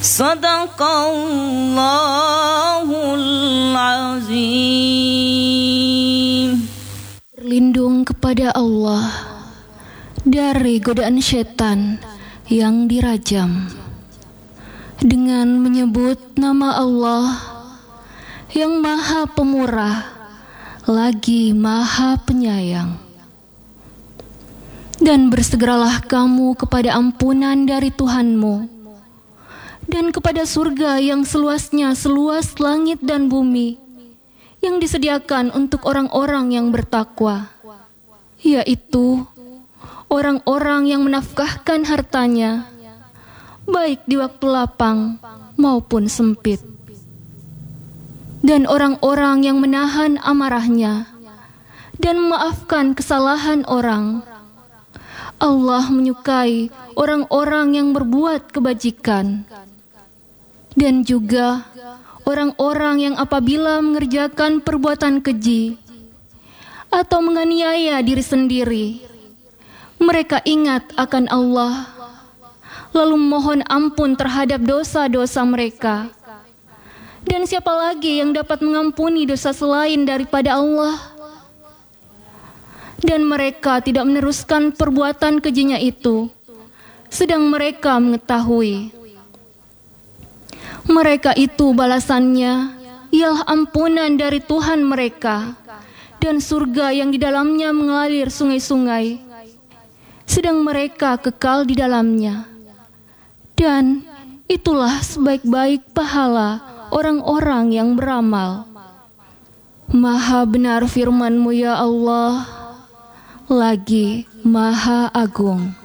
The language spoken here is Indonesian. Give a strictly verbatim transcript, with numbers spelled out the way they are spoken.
Sadaqallahul azim. Berlindung kepada Allah dari godaan setan yang dirajam dengan menyebut nama Allah yang Maha Pemurah lagi Maha Penyayang. Dan bersegeralah kamu kepada ampunan dari Tuhanmu dan kepada surga yang seluasnya seluas langit dan bumi, yang disediakan untuk orang-orang yang bertakwa, yaitu orang-orang yang menafkahkan hartanya baik di waktu lapang maupun sempit, dan orang-orang yang menahan amarahnya dan memaafkan kesalahan orang. Allah menyukai orang-orang yang berbuat kebajikan, dan juga orang-orang yang apabila mengerjakan perbuatan keji atau menganiaya diri sendiri, mereka ingat akan Allah, lalu mohon ampun terhadap dosa-dosa mereka. Dan siapa lagi yang dapat mengampuni dosa selain daripada Allah? Dan mereka tidak meneruskan perbuatan kejinya itu, sedang mereka mengetahui. Mereka itu balasannya ialah ampunan dari Tuhan mereka dan surga yang di dalamnya mengalir sungai-sungai, sedang mereka kekal di dalamnya. Dan itulah sebaik-baik pahala orang-orang yang beramal. Maha benar firman-Mu ya Allah, lagi Maha Agung.